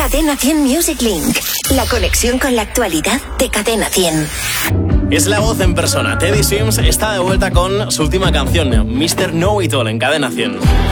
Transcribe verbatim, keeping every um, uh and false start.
Cadena cien Music Link. La conexión con la actualidad de Cadena cien. Es la voz en persona. Teddy Swims está de vuelta con su última canción, mister Know It All, en Cadena cien.